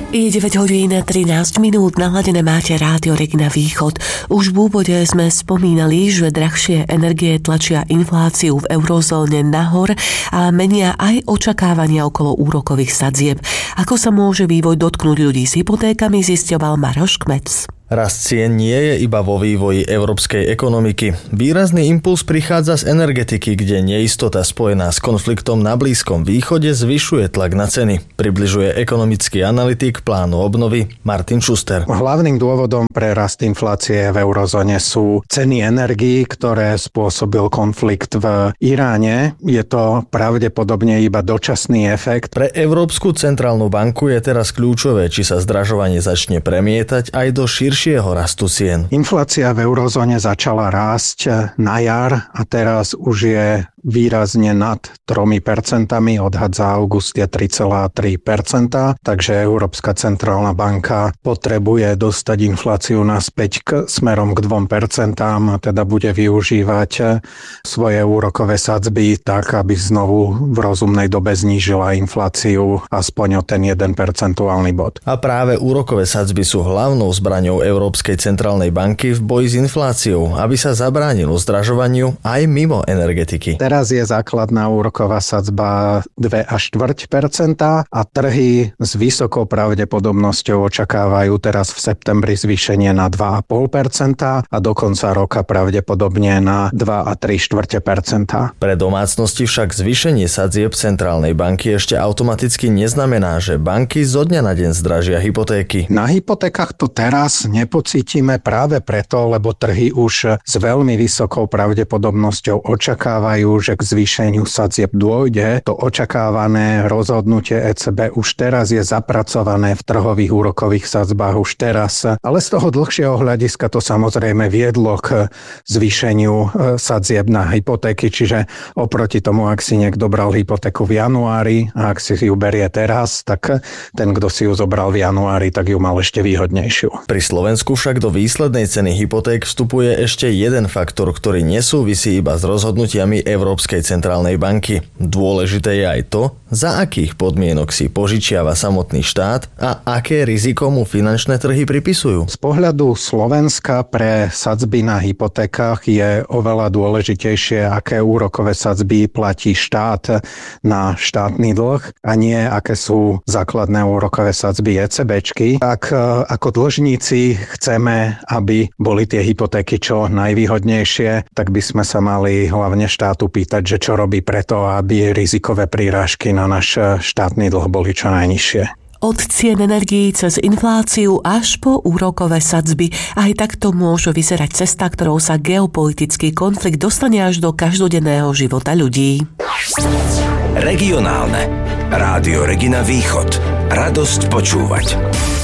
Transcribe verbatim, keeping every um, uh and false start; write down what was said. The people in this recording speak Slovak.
Je deväť hodín trinásť minút, naladené máte Rádio Regina Východ. Už v úvode sme spomínali, že drahšie energie tlačia infláciu v eurozóne nahor a menia aj očakávania okolo úrokových sadzieb. Ako sa môže vývoj dotknúť ľudí s hypotékami, zisťoval Maroš Kmec. Rast cien nie je iba vo vývoji európskej ekonomiky. Výrazný impuls prichádza z energetiky, kde neistota spojená s konfliktom na Blízkom východe zvyšuje tlak na ceny. Približuje ekonomický analytik plánu obnovy Martin Schuster. Hlavným dôvodom pre rast inflácie v eurozóne sú ceny energií, ktoré spôsobil konflikt v Iráne. Je to pravdepodobne iba dočasný efekt. Pre Európsku centrálnu banku je teraz kľúčové, či sa zdražovanie začne premietať aj do širšieho rastu cien. Inflácia v eurozóne začala rásť na jar a teraz už je výrazne nad tri percentá, odhad za august je tri celé tri percentá, takže Európska centrálna banka potrebuje dostať infláciu naspäť k smerom k dvom percentám a teda bude využívať svoje úrokové sadzby tak, aby znovu v rozumnej dobe znížila infláciu aspoň o ten jeden percentuálny bod. A práve úrokové sadzby sú hlavnou zbraňou Európskej centrálnej banky v boji s infláciou, aby sa zabránilo zdražovaniu aj mimo energetiky. Teraz je základná úroková sadzba dva až štvrť percenta a trhy s vysokou pravdepodobnosťou očakávajú teraz v septembri zvýšenie na dva a pol percenta a do konca roka pravdepodobne na dva a tri štvrte percenta. Pre domácnosti však zvýšenie sadzieb centrálnej banky ešte automaticky neznamená, že banky zo dňa na deň zdražia hypotéky. Na hypotékach to teraz nepocítime práve preto, lebo trhy už s veľmi vysokou pravdepodobnosťou očakávajú, že k zvýšeniu sadzieb dôjde. To očakávané rozhodnutie é cé bé už teraz je zapracované v trhových úrokových sadzbách už teraz. Ale z toho dlhšieho hľadiska to samozrejme viedlo k zvýšeniu sadzieb na hypotéky, čiže oproti tomu, ak si niekto bral hypotéku v januári a ak si ju berie teraz, tak ten, kto si ju zobral v januári, tak ju mal ešte výhodnejšiu. Pri Slovensku však do výslednej ceny hypoték vstupuje ešte jeden faktor, ktorý nesúvisí iba s rozhodnutiami Európskej centrálnej banky. Dôležité je aj to, za akých podmienok si požičiava samotný štát a aké riziko mu finančné trhy pripisujú. Z pohľadu Slovenska pre sadzby na hypotékach je oveľa dôležitejšie, aké úrokové sadzby platí štát na štátny dlh a nie aké sú základné úrokové sadzby é cé béčky. Ak ako dlžníci chceme, aby boli tie hypotéky čo najvýhodnejšie, tak by sme sa mali hlavne štátu pýtať, že čo robí preto, aby rizikové prírážky na náš štátny dlh boli čo najnižšie. Od cien energií cez infláciu až po úrokové sadzby. Aj takto môže vyzerať cesta, ktorou sa geopolitický konflikt dostane až do každodenného života ľudí. Regionálne. Rádio Regina Východ. Radosť počúvať.